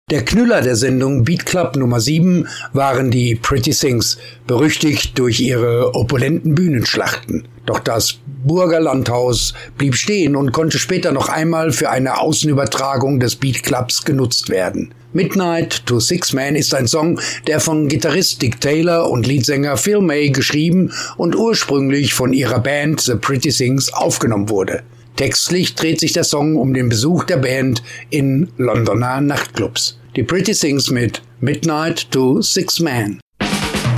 Der Knüller der Sendung Beat Club Nummer 7 waren die Pretty Things, berüchtigt durch ihre opulenten Bühnenschlachten. Doch das Burger Landhaus blieb stehen und konnte später noch einmal für eine Außenübertragung des Beat Clubs genutzt werden. Midnight to Six Man ist ein Song, der von Gitarrist Dick Taylor und Leadsänger Phil May geschrieben und ursprünglich von ihrer Band The Pretty Things aufgenommen wurde. Textlich dreht sich der Song um den Besuch der Band in Londoner Nachtclubs. Die Pretty Things mit Midnight to Six Man.